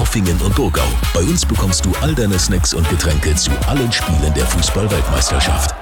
Zofingen und Burgau. Bei uns bekommst du all deine Snacks und Getränke zu allen Spielen der Fußball-Weltmeisterschaft.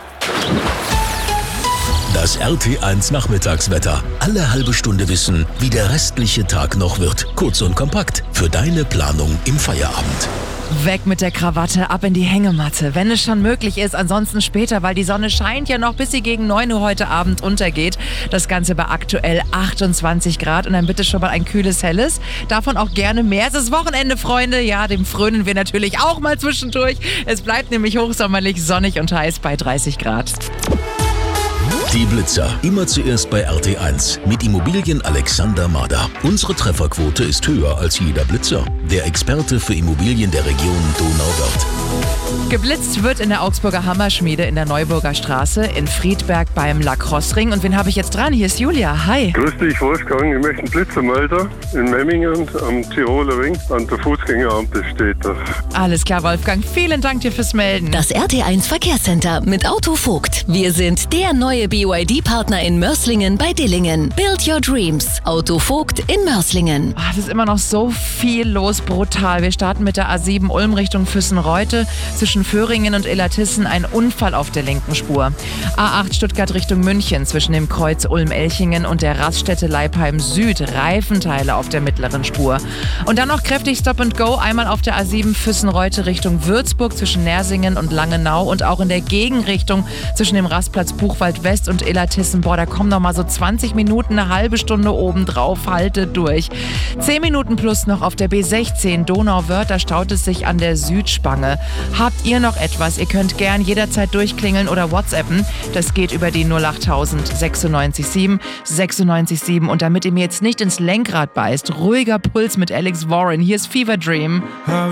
Das RT1 Nachmittagswetter. Alle halbe Stunde wissen, wie der restliche Tag noch wird. Kurz und kompakt für deine Planung im Feierabend. Weg mit der Krawatte, ab in die Hängematte, wenn es schon möglich ist. Ansonsten später, weil die Sonne scheint ja noch, bis sie gegen 9 Uhr heute Abend untergeht. Das Ganze bei aktuell 28 Grad und dann bitte schon mal ein kühles Helles. Davon auch gerne mehr. Es ist Wochenende, Freunde. Ja, dem frönen wir natürlich auch mal zwischendurch. Es bleibt nämlich hochsommerlich, sonnig und heiß bei 30 Grad. Die Blitzer. Immer zuerst bei RT1 mit Immobilien Alexander Mader. Unsere Trefferquote ist höher als jeder Blitzer. Der Experte für Immobilien der Region Donauwörth. Geblitzt wird in der Augsburger Hammerschmiede in der Neuburger Straße in Friedberg beim Lacrosse-Ring. Und wen habe ich jetzt dran? Hier ist Julia. Hi. Grüß dich, Wolfgang. Ich möchte einen Blitzer melden. In Memmingen am Tiroler Ring. An der Fußgängerampel steht das. Alles klar, Wolfgang. Vielen Dank dir fürs Melden. Das RT1 Verkehrscenter mit Auto Vogt. Wir sind der neue BYD-Partner in Mörs-Lingen bei Dillingen. Build your dreams. Auto Vogt in Mörs-Lingen. Es ist immer noch so viel los, brutal. Wir starten mit der A7 Ulm Richtung Füssen-Reute. Zwischen Föhringen und Illertissen ein Unfall auf der linken Spur. A8 Stuttgart Richtung München zwischen dem Kreuz Ulm-Elchingen und der Raststätte Leipheim Süd. Reifenteile auf der mittleren Spur. Und dann noch kräftig Stop and Go. Einmal auf der A7 Füssen-Reute Richtung Würzburg zwischen Nersingen und Langenau und auch in der Gegenrichtung zwischen dem Rastplatz Buchwald West und Illertissen. Da kommen noch mal so 20 Minuten, eine halbe Stunde oben drauf. Haltet durch. 10 Minuten plus noch auf der B16 Donauwörth. Da staut es sich an der Südspange. Habt ihr noch etwas? Ihr könnt gern jederzeit durchklingeln oder WhatsAppen. Das geht über die 08000 96 7. Und damit ihr mir jetzt nicht ins Lenkrad beißt, ruhiger Puls mit Alex Warren. Hier ist Fever Dream.